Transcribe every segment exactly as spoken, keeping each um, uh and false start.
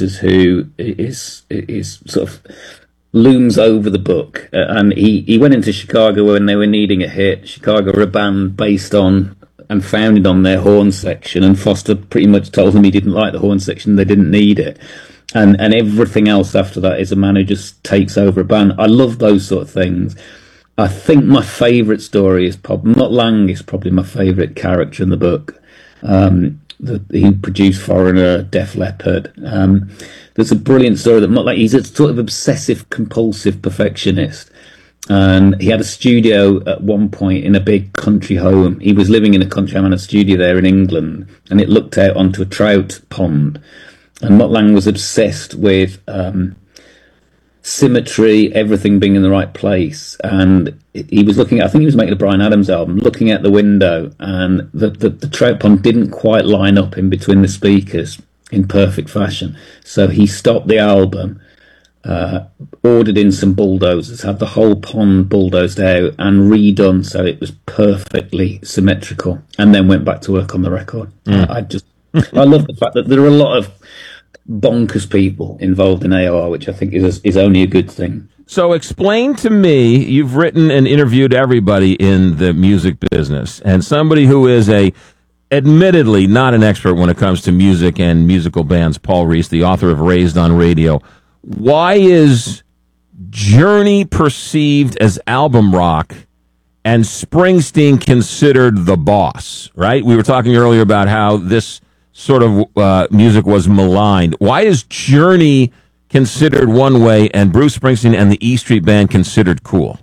producers who is is sort of looms over the book. Uh, and he, he went into Chicago when they were needing a hit. Chicago were a band based on and founded on their horn section, and Foster pretty much told them he didn't like the horn section, they didn't need it. And and everything else after that is a man who just takes over a band. I love those sort of things. I think my favourite story is probably, Mutt Lange is probably my favourite character in the book. Um, the, he produced Foreigner, Def Leppard. Um, there's a brilliant story that Mutt Lange, he's a sort of obsessive compulsive perfectionist. And he had a studio at one point in a big country home. He was living in a country home and a studio there in England, and it looked out onto a trout pond. And Mutt Lange was obsessed with um, symmetry, everything being in the right place. And he was looking at, I think he was making a Bryan Adams album, looking out the window, and the, the, the trout pond didn't quite line up in between the speakers in perfect fashion. So he stopped the album, uh, ordered in some bulldozers, had the whole pond bulldozed out and redone so it was perfectly symmetrical, and then went back to work on the record. Mm. I, I just, I love the fact that there are a lot of bonkers people involved in A O R, which I think is is only a good thing. So explain to me, you've written and interviewed everybody in the music business, and somebody who is a admittedly not an expert when it comes to music and musical bands, Paul Rees, the author of Raised on Radio. Why is Journey perceived as album rock and Springsteen considered the boss, right? We were talking earlier about how this sort of uh, music was maligned. Why is Journey considered one way and Bruce Springsteen and the E Street Band considered cool?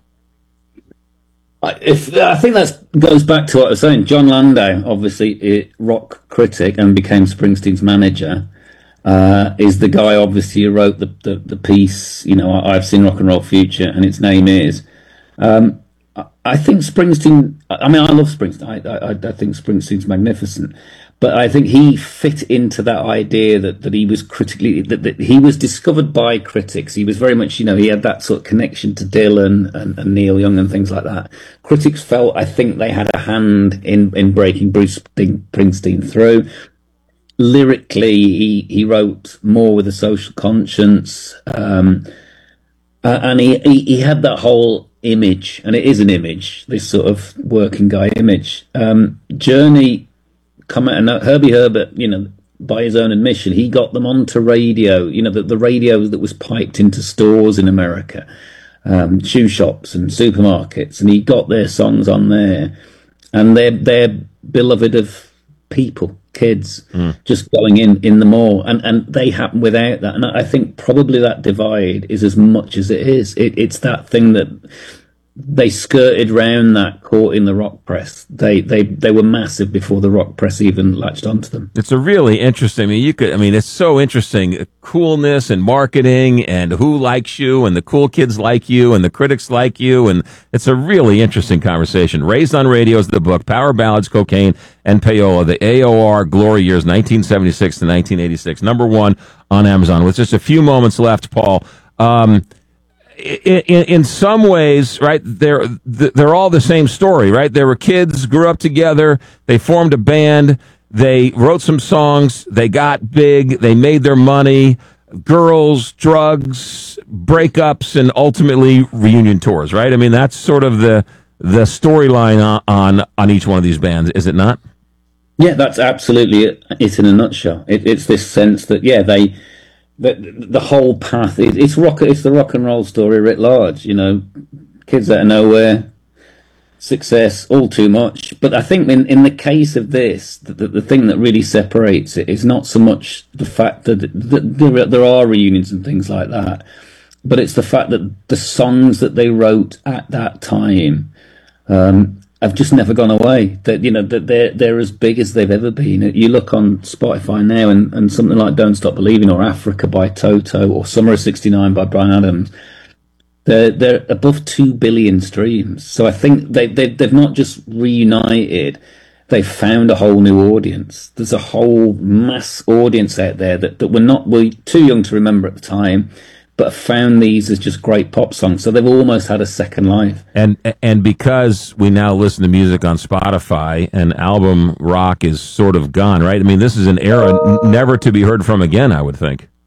If I think that goes back to what I was saying. John Landau, obviously a rock critic and became Springsteen's manager, uh, is the guy obviously who wrote the, the, the piece, you know, I've Seen Rock and Roll Future, and its name is. Um, I think Springsteen, I mean, I love Springsteen. I, I, I think Springsteen's magnificent. But I think he fit into that idea that, that he was critically, that, that he was discovered by critics. He was very much, you know, he had that sort of connection to Dylan and, and Neil Young and things like that. Critics felt, I think they had a hand in, in breaking Bruce Springsteen through. Lyrically, he, he wrote more with a social conscience. Um, uh, and he, he, he had that whole image, and it is an image, this sort of working guy image. Um, Journey, come out, and Herbie Herbert, you know, by his own admission, he got them onto radio, you know, the, the radio that was piped into stores in America, um, shoe shops and supermarkets, and he got their songs on there, and they're, they're beloved of people, kids, mm. just going in, in the mall, and, and they happen without that. And I think probably that divide is as much as it is. It, it's that thing that they skirted round that caught in the rock press. They they they were massive before the rock press even latched onto them. It's a really interesting. I mean, you could. I mean, it's so interesting. Coolness and marketing, and who likes you, and the cool kids like you, and the critics like you, and it's a really interesting conversation. Raised on Radio is the book. Power Ballads, Cocaine, and Payola. The A O R glory years, nineteen seventy-six to nineteen eighty-six. Number one on Amazon. With just a few moments left, Paul. Um, In, in, in some ways, right, they're they're all the same story, right? They were kids, grew up together, they formed a band, they wrote some songs, they got big, they made their money, girls, drugs, breakups, and ultimately reunion tours, right? I mean, that's sort of the the storyline on, on on each one of these bands, is it not? Yeah, that's absolutely it. It's in a nutshell. It, it's this sense that, yeah, they... The, the whole path, it, it's rock, it's the rock and roll story writ large, you know, kids out of nowhere, success, all too much. But I think in, in the case of this, the, the, the thing that really separates it is not so much the fact that, that there, there are reunions and things like that, but it's the fact that the songs that they wrote at that time, um, have just never gone away. That, you know, that they're they're as big as they've ever been. You look on Spotify now, and, and something like "Don't Stop Believing" or "Africa" by Toto or "Summer of sixty-nine" by Bryan Adams, they're they're above two billion streams. So I think they they they've not just reunited; they've found a whole new audience. There's a whole mass audience out there that that were not were too young to remember at the time, but found these as just great pop songs. So they've almost had a second life. And and because we now listen to music on Spotify, and album rock is sort of gone, right? I mean, this is an era n- never to be heard from again, I would think.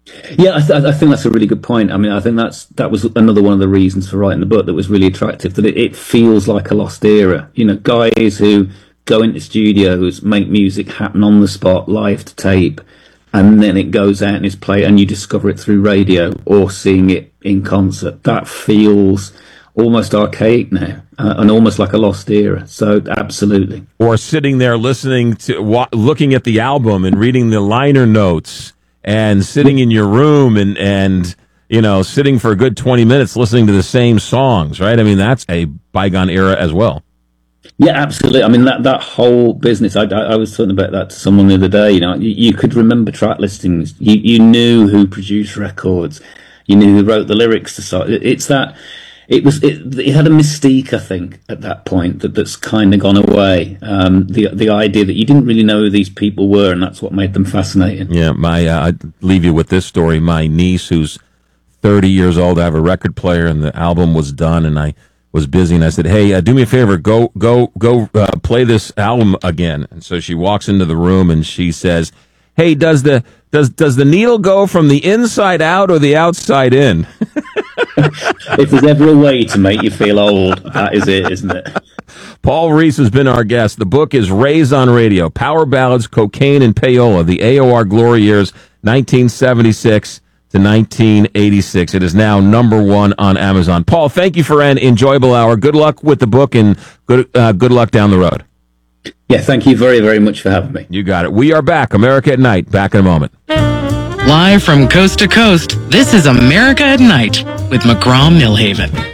Yeah, I, th- I think that's a really good point. I mean, I think that's that was another one of the reasons for writing the book that was really attractive. That it, it feels like a lost era. You know, guys who go into studios, make music happen on the spot, live to tape, and then it goes out and is played, and you discover it through radio or seeing it in concert. That feels almost archaic now, uh, and almost like a lost era. So, absolutely. Or sitting there listening to, wa- looking at the album and reading the liner notes, and sitting in your room and and you know sitting for a good twenty minutes listening to the same songs, right? I mean, that's a bygone era as well. Yeah, absolutely. I mean, that, that whole business, I, I, I was talking about that to someone the other day. You know, you, you could remember track listings. You, you knew who produced records. You knew who wrote the lyrics to songs. It, it's that, it was, it, it had a mystique, I think, at that point that, that's kind of gone away. Um, the, the idea that you didn't really know who these people were, and that's what made them fascinating. Yeah, my, uh, I'd leave you with this story. My niece, who's thirty years old, I have a record player, and the album was done, and I was busy, and I said, "Hey, uh, do me a favor, go, go, go, uh, play this album again." And so she walks into the room and she says, "Hey, does the does does the needle go from the inside out or the outside in?" If there's ever a way to make you feel old, that is it, isn't it? Paul Reese has been our guest. The book is Raised on Radio: Power Ballads, Cocaine, and Payola, the A O R glory years, nineteen seventy-six to nineteen eighty-six. It is now number one on Amazon. Paul, thank you for an enjoyable hour. Good luck with the book, and good uh, good luck down the road. Yeah, thank you very, very much for having me. You got it. We are back. America at Night. Back in a moment. Live from coast to coast, this is America at Night with McGraw Millhaven.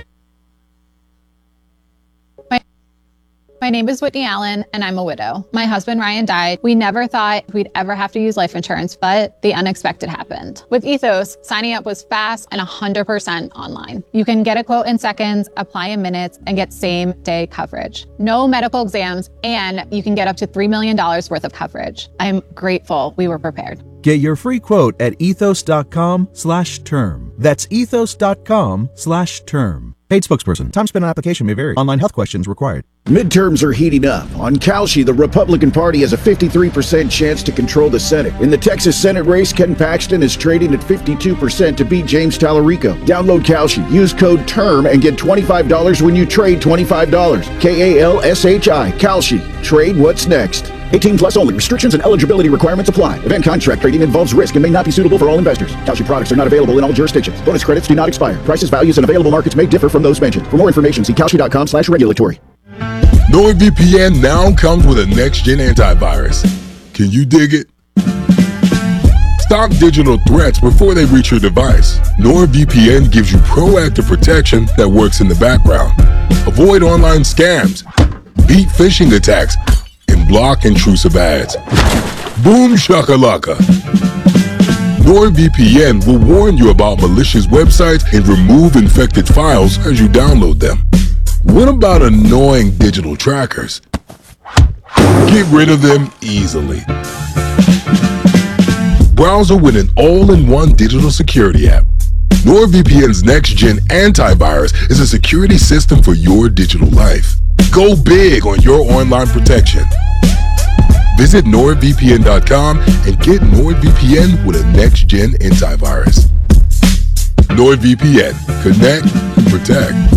My name is Whitney Allen, and I'm a widow. My husband, Ryan, died. We never thought we'd ever have to use life insurance, but the unexpected happened. With Ethos, signing up was fast and one hundred percent online. You can get a quote in seconds, apply in minutes, and get same-day coverage. No medical exams, and you can get up to three million dollars worth of coverage. I'm grateful we were prepared. Get your free quote at ethos.com slash term. That's ethos.com slash term. Paid spokesperson. Time spent on application may vary. Online health questions required. Midterms are heating up. On Kalshi, the Republican Party has a fifty-three percent chance to control the Senate. In the Texas Senate race, Ken Paxton is trading at fifty-two percent to beat James Tallarico. Download Kalshi. Use code TERM and get twenty-five dollars when you trade twenty-five dollars. K A L S H I. Kalshi. Trade what's next. eighteen plus only. Restrictions and eligibility requirements apply. Event contract trading involves risk and may not be suitable for all investors. Kalshi products are not available in all jurisdictions. Bonus credits do not expire. Prices, values, and available markets may differ from those mentioned. For more information, see kalshi.com slash regulatory. NordVPN now comes with a next-gen antivirus. Can you dig it? Stop digital threats before they reach your device. NordVPN gives you proactive protection that works in the background. Avoid online scams, beat phishing attacks, and block intrusive ads. Boom shakalaka. NordVPN will warn you about malicious websites and remove infected files as you download them. What about annoying digital trackers? Get rid of them easily. Browser with an all-in-one digital security app. NordVPN's next-gen antivirus is a security system for your digital life. Go big on your online protection. Visit nord V P N dot com and get NordVPN with a next-gen antivirus. NordVPN. Connect and protect.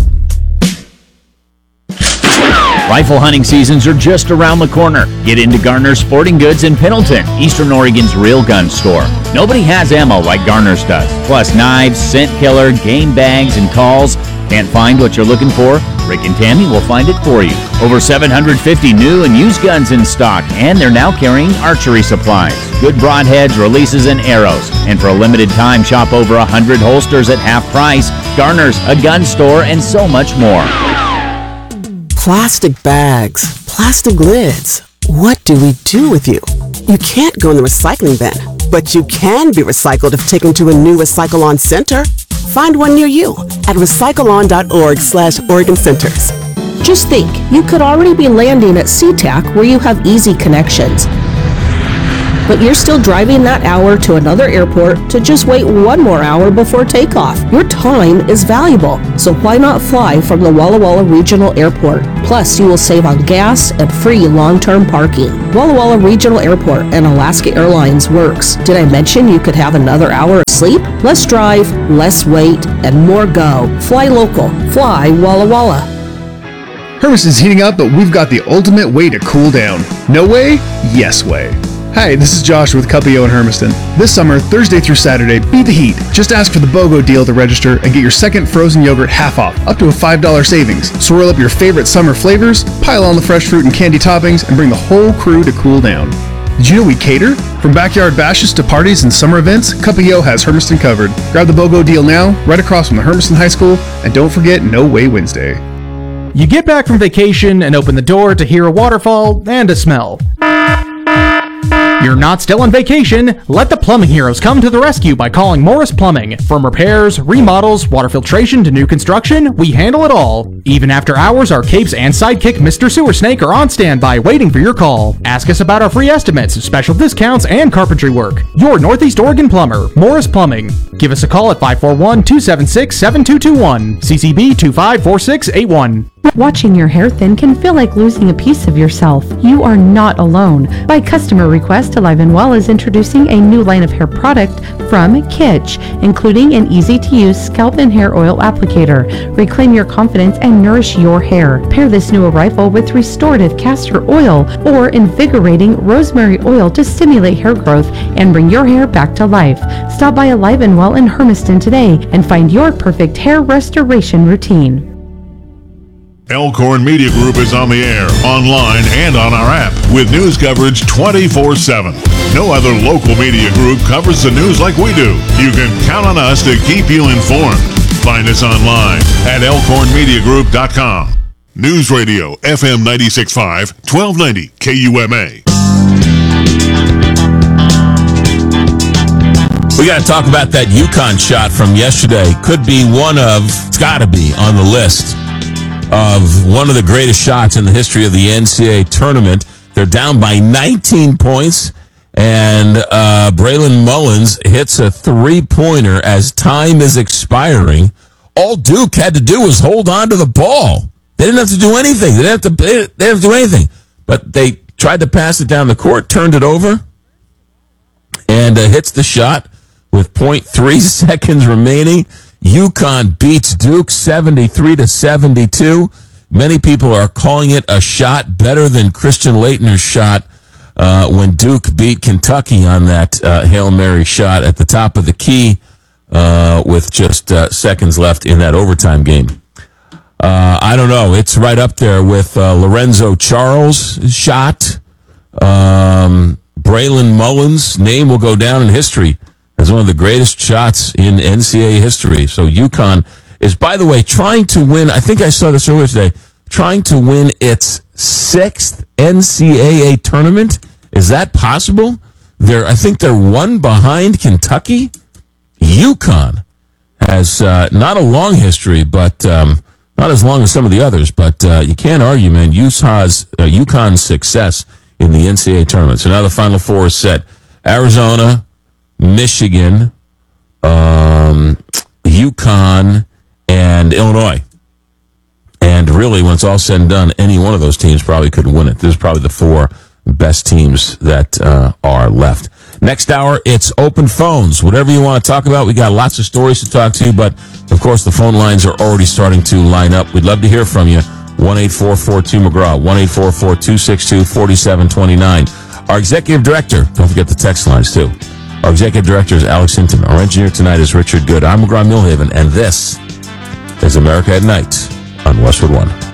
Rifle hunting seasons are just around the corner. Get into Garner Sporting Goods in Pendleton, Eastern Oregon's real gun store. Nobody has ammo like Garner's does. Plus knives, scent killer, game bags, and calls. Can't find what you're looking for? Rick and Tammy will find it for you. Over seven hundred fifty new and used guns in stock, and they're now carrying archery supplies, good broadheads, releases, and arrows. And for a limited time, shop over one hundred holsters at half price. Garner's, a gun store, and so much more. Plastic bags, plastic lids. What do we do with you? You can't go in the recycling bin, but you can be recycled if taken to a new Recycle-On Center. Find one near you at recycleon.org slash Oregon Centers. Just think, you could already be landing at SeaTac where you have easy connections. but you're still driving that hour to another airport to just wait one more hour before takeoff. Your time is valuable, so why not fly from the Walla Walla Regional Airport? Plus, you will save on gas and free long-term parking. Walla Walla Regional Airport and Alaska Airlines works. Did I mention you could have another hour of sleep? Less drive, less wait, and more go. Fly local. Fly Walla Walla. Hermiston's heating up, but we've got the ultimate way to cool down. No way? Yes way. Hi, this is Josh with Cup E O in Hermiston. This summer, Thursday through Saturday, beat the heat. Just ask for the BOGO deal to register and get your second frozen yogurt half off, up to a five dollars savings. Swirl up your favorite summer flavors, pile on the fresh fruit and candy toppings, and bring the whole crew to cool down. Did you know we cater? From backyard bashes to parties and summer events, Cup E O has Hermiston covered. Grab the BOGO deal now, right across from the Hermiston High School, and don't forget No Way Wednesday. You get back from vacation and open the door to hear a waterfall and a smell. You're not still on vacation. Let the plumbing heroes come to the rescue by calling Morris Plumbing. From repairs, remodels, water filtration to new construction, we handle it all. Even after hours, our capes and sidekick Mister Sewer Snake are on standby waiting for your call. Ask us about our free estimates, special discounts, and carpentry work. Your Northeast Oregon plumber, Morris Plumbing. Give us a call at five four one, two seven six, seven two two one, C C B two five four six eight one. Watching your hair thin can feel like losing a piece of yourself. You are not alone. By customer request, Alive and Well is introducing a new line of hair product from Kitsch, including an easy-to-use scalp and hair oil applicator. Reclaim your confidence and nourish your hair. Pair this new arrival with restorative castor oil or invigorating rosemary oil to stimulate hair growth and bring your hair back to life. Stop by Alive and Well in Hermiston today and find your perfect hair restoration routine. Elkhorn Media Group is on the air, online, and on our app with news coverage twenty-four seven. No other local media group covers the news like we do. You can count on us to keep you informed. Find us online at elkhorn media group dot com. News Radio, F M ninety-six point five, twelve ninety K U M A. We got to talk about that UConn shot from yesterday. Could be one of, it's got to be on the list of one of the greatest shots in the history of the N C double A tournament. They're down by nineteen points, and uh, Braylon Mullins hits a three-pointer as time is expiring. All Duke had to do was hold on to the ball. They didn't have to do anything. They didn't have to, they didn't have to do anything. But they tried to pass it down the court, turned it over, and uh, hits the shot with point three seconds remaining. UConn beats Duke seventy-three to seventy-two. Many people are calling it a shot better than Christian Laettner's shot uh, when Duke beat Kentucky on that uh, Hail Mary shot at the top of the key uh, with just uh, seconds left in that overtime game. Uh, I don't know. It's right up there with uh, Lorenzo Charles' shot. Um, Braylon Mullins' name will go down in history as one of the greatest shots in N C double A history. So UConn is, by the way, trying to win, I think I saw this earlier today, trying to win its sixth N C double A tournament. Is that possible? They're, I think they're one behind Kentucky. UConn has uh, not a long history, but um, not as long as some of the others, but uh, you can't argue, man, Utah's, uh, UConn's success in the N C double A tournament. So now the Final Four is set. Arizona, Michigan, um, UConn, and Illinois. And really, when it's all said and done, any one of those teams probably could win it. This is probably the four best teams that uh, are left. Next hour, it's open phones. Whatever you want to talk about, we got lots of stories to talk to you, but of course, the phone lines are already starting to line up. We'd love to hear from you. one eight four four two McGraw, one eight four four two six two four seven two nine. Our executive director, don't forget the text lines too. Our executive director is Alex Hinton. Our engineer tonight is Richard Good. I'm McGraw Millhaven, and this is America at Night on Westwood One.